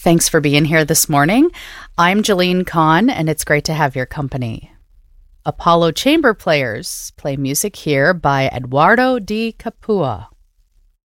Thanks for being here this morning. I'm Jolene Kahn, and it's great to have your company. Apollo Chamber Players play music here by Eduardo Di Capua.